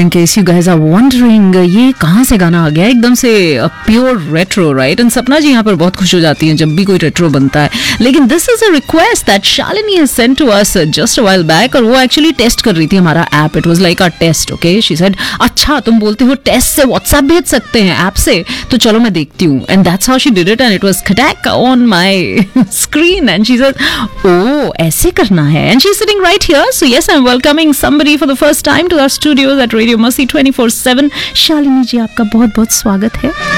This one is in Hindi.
in case you guys are wondering, ये कहाँ से गाना आ गया एकदम से प्योर रेट्रो, राइट? एंड सपना जी यहाँ पर बहुत खुश हो जाती हैं जब भी कोई रेट्रो बनता है. लेकिन this is a request that Shalini has sent to us just a while back, और वो एक्चुअली टेस्ट कर रही थी हमारा app. It was like a test. Okay, she said अच्छा तुम बोलते हो टेस्ट से व्हाट्सएप भेज सकते हैं ऐप से, तो चलो मैं देखती हूँ. And that's how she did it, and it was खटैक on my screen. And she said ओ ऐसे करना है. And she is sitting right here. So yes, I am welcoming somebody for the first time to our studios at Radio Masti 24/7. Shalini जी, आपका बहुत बहुत स्वागत है.